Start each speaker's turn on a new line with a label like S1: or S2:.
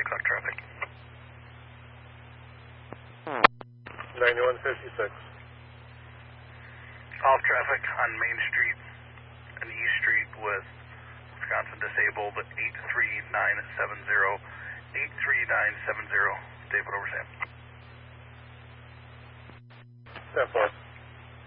S1: o'clock traffic.
S2: 9156.
S1: Off traffic on Main Street and East Street with Wisconsin Disabled 83970. 83970. David over Sam.
S2: 10-4.